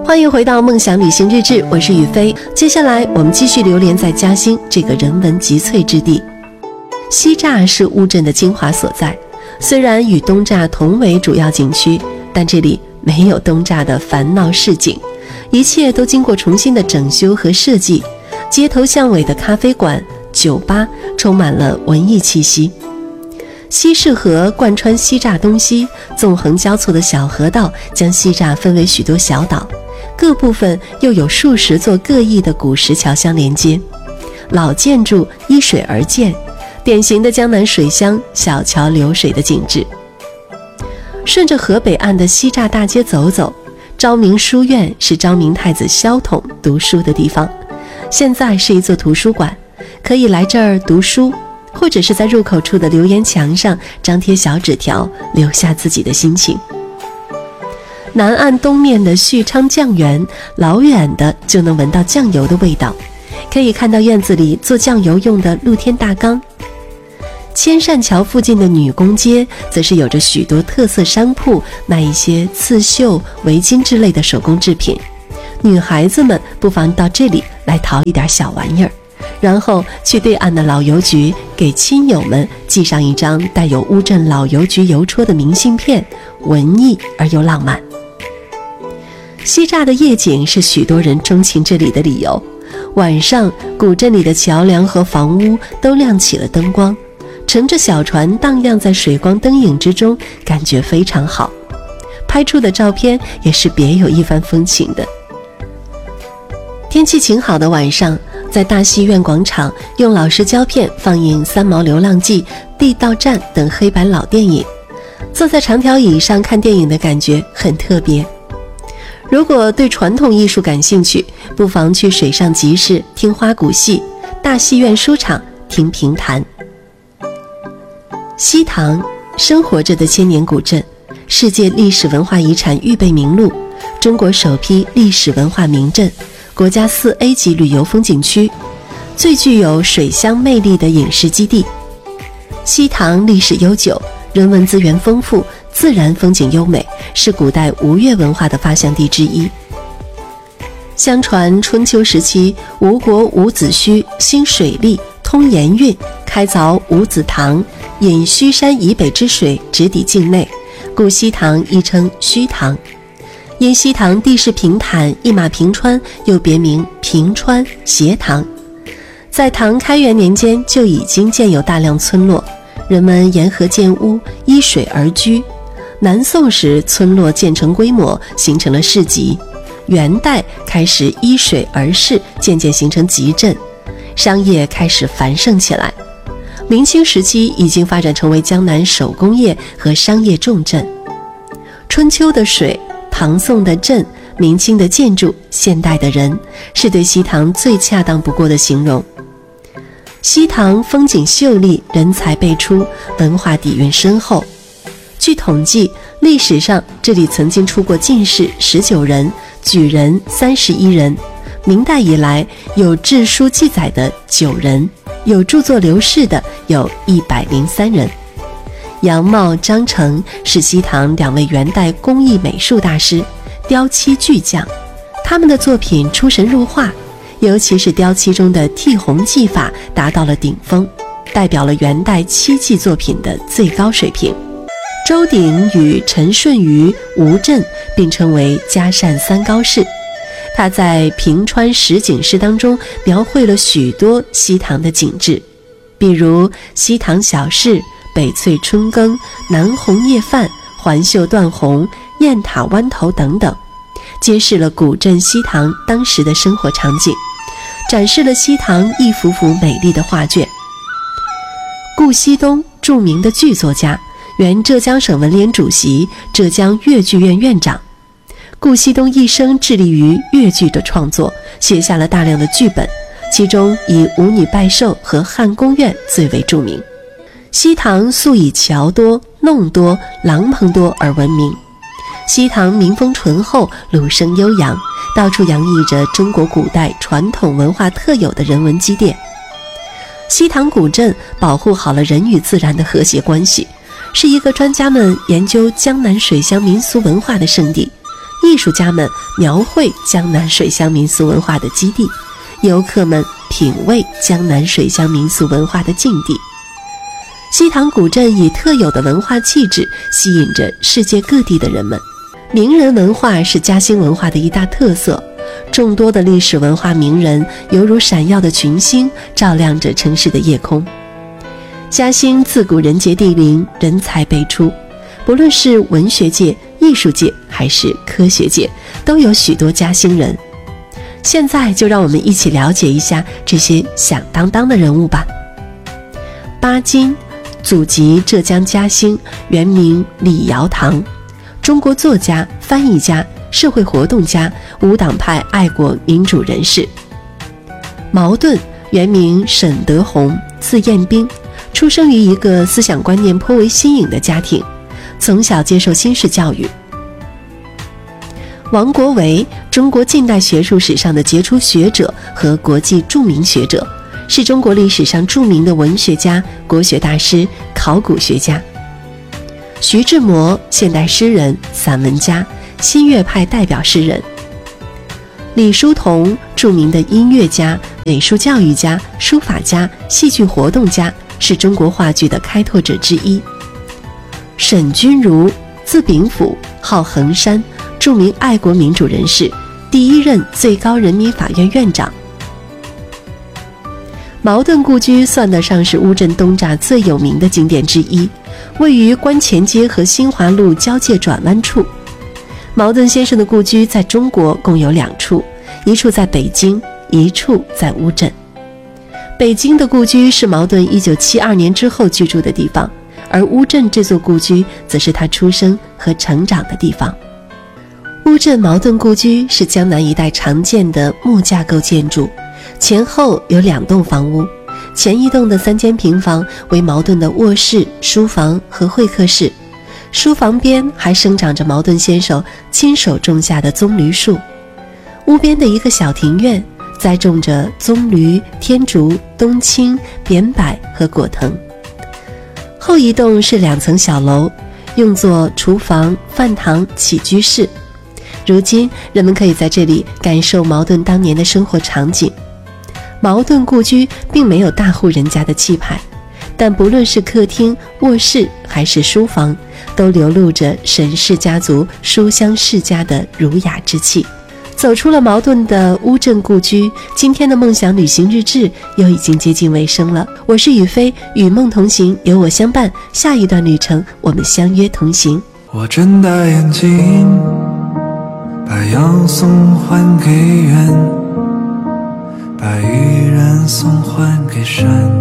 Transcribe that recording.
欢迎回到梦想旅行日志，我是雨飞。接下来我们继续流连在嘉兴这个人文集萃之地。西栅是乌镇的精华所在，虽然与东栅同为主要景区，但这里没有东栅的烦闹市井，一切都经过重新的整修和设计。街头巷尾的咖啡馆、酒吧充满了文艺气息。西市河贯穿西栅东西，纵横交错的小河道将西栅分为许多小岛，各部分又有数十座各异的古石桥相连接，老建筑依水而建，典型的江南水乡小桥流水的景致。顺着河北岸的西栅大街走走，昭明书院是昭明太子萧统读书的地方，现在是一座图书馆，可以来这儿读书，或者是在入口处的留言墙上张贴小纸条，留下自己的心情。南岸东面的旭昌酱园，老远的就能闻到酱油的味道，可以看到院子里做酱油用的露天大缸。千善桥附近的女工街则是有着许多特色商铺，卖一些刺绣、围巾之类的手工制品，女孩子们不妨到这里来淘一点小玩意儿，然后去对岸的老邮局给亲友们寄上一张带有乌镇老邮局邮戳的明信片，文艺而又浪漫。西栅的夜景是许多人钟情这里的理由，晚上古镇里的桥梁和房屋都亮起了灯光，乘着小船荡漾在水光灯影之中，感觉非常好，拍出的照片也是别有一番风情的。天气晴好的晚上，在大戏院广场用老式胶片放映《三毛流浪记》、《地道战》等黑白老电影，坐在长条椅上看电影的感觉很特别。如果对传统艺术感兴趣，不妨去水上集市听花鼓戏，大戏院书场听评弹。西塘，生活着的千年古镇，世界历史文化遗产预备名录，中国首批历史文化名镇，国家4A 级旅游风景区，最具有水乡魅力的影视基地。西塘历史悠久，人文资源丰富，自然风景优美，是古代吴越文化的发祥地之一。相传春秋时期，吴国伍子胥兴水利，通盐运，开凿伍子塘，引胥山以北之水直抵境内，故西塘亦称胥塘。因西塘地势平坦，一马平川，又别名平川、斜塘。在唐开元年间就已经建有大量村落，人们沿河建屋，依水而居。南宋时村落建成规模，形成了市集。元代开始依水而市，渐渐形成集镇，商业开始繁盛起来。明清时期已经发展成为江南手工业和商业重镇。春秋的水，唐宋的镇，明清的建筑，现代的人，是对西塘最恰当不过的形容。西塘风景秀丽，人才辈出，文化底蕴深厚。据统计，历史上这里曾经出过进士19人，举人31人，明代以来有志书记载的9人，有著作留世的有103人。杨茂、张成是西塘2位元代工艺美术大师，雕漆巨匠，他们的作品出神入化，尤其是雕漆中的剔红技法达到了顶峰，代表了元代漆器作品的最高水平。周鼎与陈顺于、吴镇并称为嘉善3高士。他在平川实景诗当中描绘了许多西塘的景致，比如西塘小市、北翠春耕、南红叶饭、环袖断红、雁塔湾头等等，揭示了古镇西塘当时的生活场景，展示了西塘一幅幅美丽的画卷。顾惜东，著名的剧作家，原浙江省文联主席，浙江粤剧院院长。顾惜东一生致力于粤剧的创作，写下了大量的剧本，其中以《舞女拜寿》和《汉宫苑》最为著名。西塘素以桥多、弄多、廊棚多而闻名。西塘民风淳厚，鲁声悠扬，到处洋溢着中国古代传统文化特有的人文积淀。西塘古镇保护好了人与自然的和谐关系，是一个专家们研究江南水乡民俗文化的圣地， 艺术家们描绘江南水乡民俗文化的基地，游客们品味江南水乡民俗文化的境地。西塘古镇以特有的文化气质吸引着世界各地的人们。名人文化是嘉兴文化的一大特色，众多的历史文化名人犹如闪耀的群星，照亮着城市的夜空。嘉兴自古人杰地灵，人才辈出，不论是文学界、艺术界还是科学界，都有许多嘉兴人。现在就让我们一起了解一下这些响当当的人物吧。巴金，祖籍浙江嘉兴，原名李尧堂，中国作家、翻译家、社会活动家，无党派爱国民主人士。茅盾，原名沈德宏，字彦斌，出生于一个思想观念颇为新颖的家庭，从小接受新式教育。王国维，中国近代学术史上的杰出学者和国际著名学者，是中国历史上著名的文学家、国学大师、考古学家。徐志摩，现代诗人、散文家，新乐派代表诗人。李叔同，著名的音乐家、美术教育家、书法家、戏剧活动家，是中国话剧的开拓者之一。沈钧儒，字秉甫，号衡山，著名爱国民主人士，第一任最高人民法院院长。茅盾故居算得上是乌镇东栅最有名的景点之一，位于观前街和新华路交界转弯处。茅盾先生的故居在中国共有2处，一处在北京，一处在乌镇。北京的故居是茅盾1972年之后居住的地方，而乌镇这座故居则是他出生和成长的地方。乌镇茅盾故居是江南一带常见的木架构建筑，前后有2栋房屋，前一栋的3间平房为茅盾的卧室、书房和会客室，书房边还生长着茅盾先生亲手种下的棕榈树。屋边的一个小庭院栽种着棕榈、天竺、冬青、扁柏和果藤。后一栋是2层小楼，用作厨房、饭堂、起居室。如今人们可以在这里感受茅盾当年的生活场景。茅盾故居并没有大户人家的气派，但不论是客厅、卧室还是书房，都流露着沈氏家族书香世家的儒雅之气。走出了茅盾的乌镇故居，今天的梦想旅行日志又已经接近尾声了。我是雨飞，与梦同行，有我相伴，下一段旅程我们相约同行。 我睁大眼睛，把阳送还给远，把依然送还给山。